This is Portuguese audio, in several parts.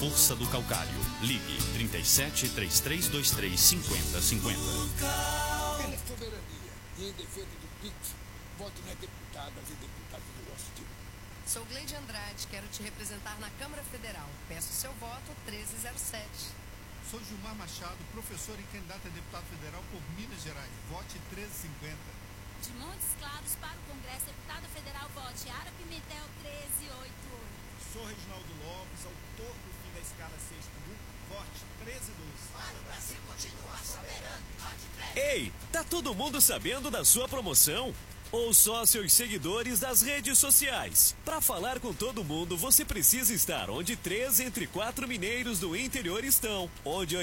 força do calcário. Ligue 37 3323 5050. Pela soberania e em defesa do PIX, vote nas deputadas e deputados do nosso time. Sou Gleide Andrade, quero te representar na Câmara Federal. Peço seu voto 1307. Sou Gilmar Machado, professor e candidato a deputado federal por Minas Gerais. Vote 1350. De Montes Claros para o Congresso, deputada federal, vote Ara Pimentel 1388. Sou Reginaldo Lopes, autor do fim da escala 6x1, vote 1312. Para o Brasil continuar soberano, vote 13. Ei, tá todo mundo sabendo da sua promoção? Ou só seus seguidores das redes sociais? Para falar com todo mundo, você precisa estar onde 3 entre 4 mineiros do interior estão, onde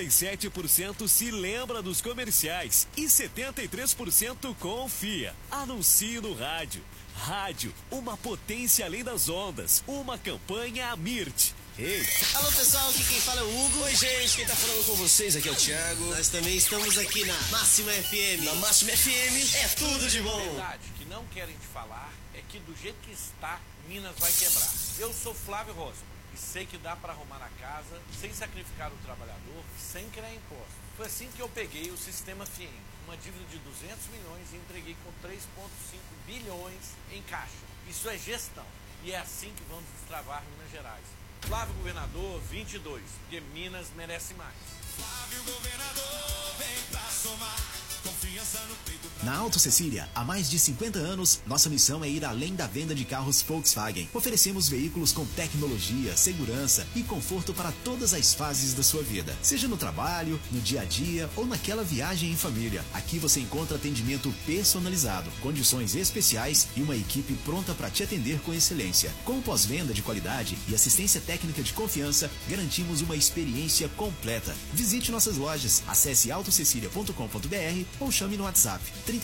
87% se lembra dos comerciais e 73% confia. Anuncie no rádio. Rádio, uma potência além das ondas, uma campanha Amirt. Ei. Alô pessoal, aqui quem fala é o Hugo. Oi gente, quem tá falando com vocês aqui é o Thiago. Nós também estamos aqui na Máxima FM. Na Máxima FM é tudo de bom. A verdade que não querem te falar é que do jeito que está, Minas vai quebrar. Eu sou Flávio Rosman e sei que dá para arrumar a casa sem sacrificar o trabalhador, sem criar impostos. Foi assim que eu peguei o sistema FIEM, uma dívida de 200 milhões e entreguei com 3,5 bilhões em caixa. Isso é gestão e é assim que vamos destravar Minas Gerais. Flávio Governador 22, porque Minas merece mais. Flávio Governador, vem pra somar. Confiança no peito. Na Auto Cecília, há mais de 50 anos, nossa missão é ir além da venda de carros Volkswagen. Oferecemos veículos com tecnologia, segurança e conforto para todas as fases da sua vida. Seja no trabalho, no dia a dia ou naquela viagem em família. Aqui você encontra atendimento personalizado, condições especiais e uma equipe pronta para te atender com excelência. Com pós-venda de qualidade e assistência técnica de confiança, garantimos uma experiência completa. Visite nossas lojas, acesse autocecilia.com.br ou chame no WhatsApp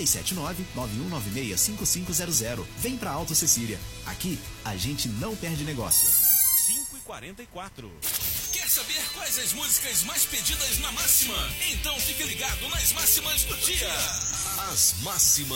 379-9196-5500. Vem pra Auto Cecília. Aqui, a gente não perde negócio. 5h44. Quer saber quais as músicas mais pedidas na Máxima? Então fique ligado nas máximas do dia. As máximas